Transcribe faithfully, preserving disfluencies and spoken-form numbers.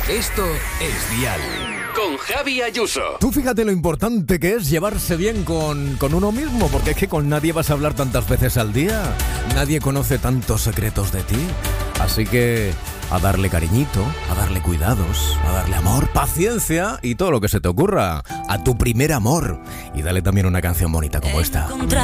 Esto es Dial. Con Javi Ayuso. Tú fíjate lo importante que es llevarse bien con, con uno mismo, porque es que con nadie vas a hablar tantas veces al día. Nadie conoce tantos secretos de ti. Así que a darle cariñito, a darle cuidados, a darle amor, paciencia y todo lo que se te ocurra. A tu primer amor. Y dale también una canción bonita como esta.